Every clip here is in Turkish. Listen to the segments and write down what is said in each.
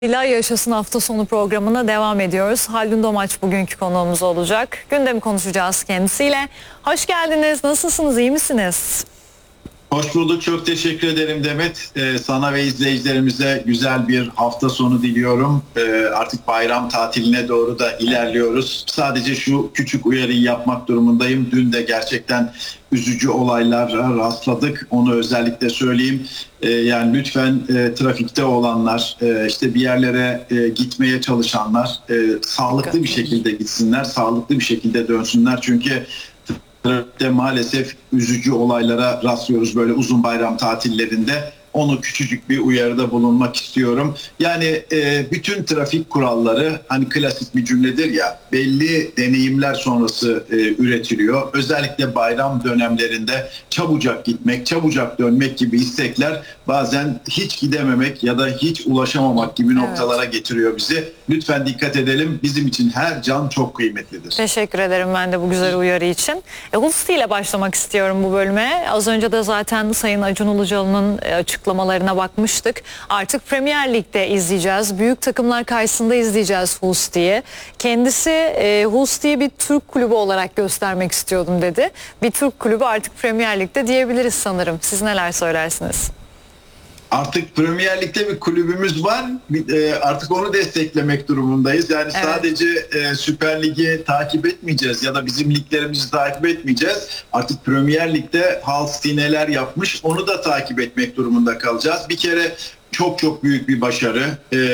İla Yaşasın hafta sonu programına devam ediyoruz. Haldun Domaç bugünkü konuğumuz olacak. Gündemi konuşacağız kendisiyle. Hoş geldiniz. Nasılsınız? İyi misiniz? Hoş bulduk. Çok teşekkür ederim Demet. Sana ve izleyicilerimize güzel bir hafta sonu diliyorum. Artık bayram tatiline doğru da ilerliyoruz. Sadece şu küçük uyarıyı yapmak durumundayım. Dün de gerçekten üzücü olaylara rastladık. Onu özellikle söyleyeyim. Yani lütfen trafikte olanlar, işte bir yerlere gitmeye çalışanlar sağlıklı bir şekilde gitsinler, sağlıklı bir şekilde dönsünler. Çünkü trafikte maalesef üzücü olaylara rastlıyoruz böyle uzun bayram tatillerinde. Onu küçücük bir uyarıda bulunmak istiyorum. Yani bütün trafik kuralları hani klasik bir cümledir ya, belli deneyimler sonrası üretiliyor. Özellikle bayram dönemlerinde çabucak gitmek, çabucak dönmek gibi istekler bazen hiç gidememek ya da hiç ulaşamamak gibi noktalara getiriyor bizi. Lütfen dikkat edelim. Bizim için her can çok kıymetlidir. Teşekkür ederim ben de bu güzel uyarı için. Hulsti ile başlamak istiyorum bu bölüme. Az önce de zaten Sayın Acun Ilıcalı'nın açıklamalarına bakmıştık. Artık Premier Lig'de izleyeceğiz. Büyük takımlar karşısında izleyeceğiz Hulsti'yi. Kendisi Hulsti'yi bir Türk kulübü olarak göstermek istiyordum dedi. Bir Türk kulübü artık Premier Lig'de diyebiliriz sanırım. Siz neler söylersiniz? Artık Premier Lig'de bir kulübümüz var. Artık onu desteklemek durumundayız. Yani sadece Süper Lig'i takip etmeyeceğiz ya da bizim liglerimizi takip etmeyeceğiz. Artık Premier Lig'de Hull City neler yapmış onu da takip etmek durumunda kalacağız. Bir kere çok büyük bir başarı.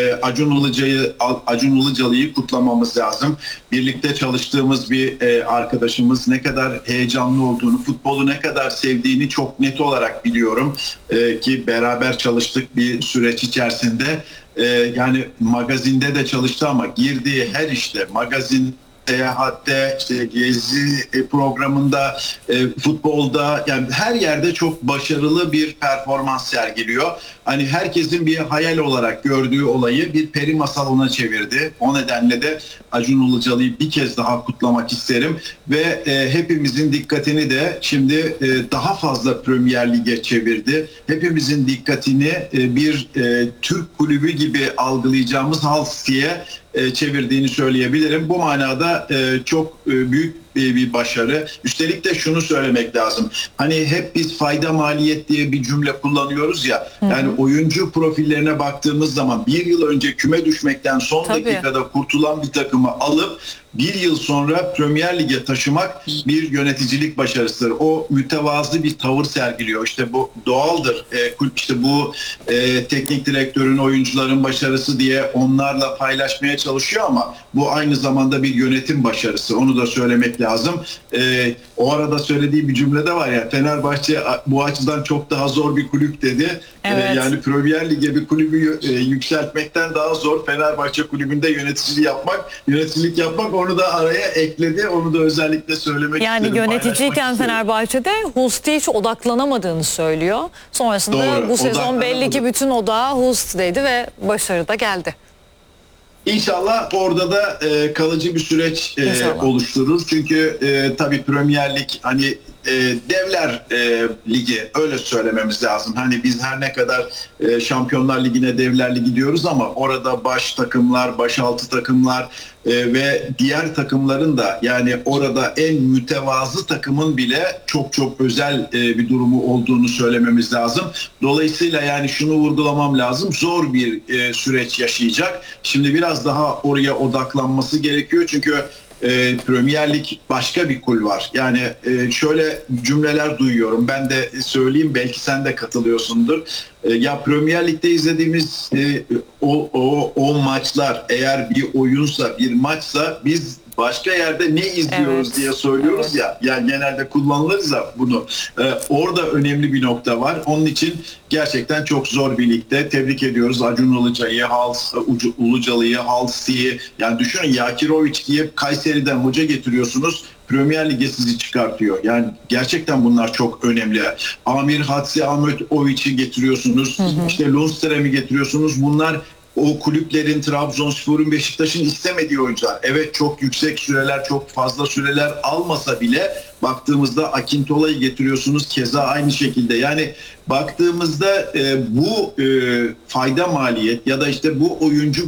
Acun Ilıcalı'yı kutlamamız lazım. Birlikte çalıştığımız bir arkadaşımız, ne kadar heyecanlı olduğunu, futbolu ne kadar sevdiğini çok net olarak biliyorum. Ki beraber çalıştık bir süreç içerisinde. Yani magazinde de çalıştı ama girdiği her işte, magazin, seyahatte, işte gezi programında, futbolda, yani her yerde çok başarılı bir performans sergiliyor. Hani herkesin bir hayal olarak gördüğü olayı bir peri masalına çevirdi. O nedenle de Acun Ilıcalı'yı bir kez daha kutlamak isterim ve hepimizin dikkatini de şimdi daha fazla Premier Lig'e çevirdi. Hepimizin dikkatini bir Türk kulübü gibi algılayacağımız Hull City'ye çevirdiğini söyleyebilirim. Bu manada çok büyük bir başarı. Üstelik de şunu söylemek lazım. Hani hep biz fayda maliyet diye bir cümle kullanıyoruz ya. Yani oyuncu profillerine baktığımız zaman bir yıl önce küme düşmekten son dakikada kurtulan bir takımı alıp bir yıl sonra Premier Lig'e taşımak bir yöneticilik başarısıdır. O mütevazı bir tavır sergiliyor. İşte bu doğaldır. İşte bu teknik direktörün, oyuncuların başarısı diye onlarla paylaşmaya çalışıyor ama bu aynı zamanda bir yönetim başarısı. Onu da söylemek lazım. O arada söylediği bir cümle de var ya, Fenerbahçe bu açıdan çok daha zor bir kulüp dedi. Evet. Yani Premier Lig'e bir kulübü yükseltmekten daha zor Fenerbahçe kulübünde yöneticilik yapmak, onu da araya ekledi. Onu da özellikle söylemek istedim. Yani yöneticiyken Fenerbahçe'de Hulsti'ye hiç odaklanamadığını söylüyor. Sonrasında bu sezon belli ki bütün odağı Hulsti'deydi ve başarı da geldi. İnşallah orada da kalıcı bir süreç oluşturur. Çünkü tabii Premier Lig hani Devler Ligi, öyle söylememiz lazım. Hani biz her ne kadar Şampiyonlar Ligi'ne, Devler Ligi diyoruz ama orada baş takımlar, başaltı takımlar ve diğer takımların da, yani orada en mütevazı takımın bile çok özel bir durumu olduğunu söylememiz lazım. Dolayısıyla yani şunu vurgulamam lazım. Zor bir süreç yaşayacak. Şimdi biraz daha oraya odaklanması gerekiyor. Çünkü Premier Lig başka bir kulvar. Yani şöyle cümleler duyuyorum. Ben de söyleyeyim, belki sen de katılıyorsundur. Ya Premier Lig'de izlediğimiz o maçlar, eğer bir oyunsa, bir maçsa, biz başka yerde ne izliyoruz diye söylüyoruz ya. Yani genelde kullanılırız ya bunu. Orada önemli bir nokta var. Onun için gerçekten çok zor bir ligde. Tebrik ediyoruz Acun Ilıcalı'yı, Hull City'yi. Yani düşünün, Yakirovic diye Kayseri'den hoca getiriyorsunuz. Premier Lig'e sizi çıkartıyor. Yani gerçekten bunlar çok önemli. Amir Hatziahmetovic'i getiriyorsunuz. İşte Lundström'i getiriyorsunuz. Bunlar o kulüplerin, Trabzonspor'un, Beşiktaş'ın istemediği oyuncular. Evet, çok yüksek süreler, çok fazla süreler almasa bile baktığımızda Akintola'yı getiriyorsunuz, keza aynı şekilde. Yani baktığımızda bu fayda maliyet ya da işte bu oyuncu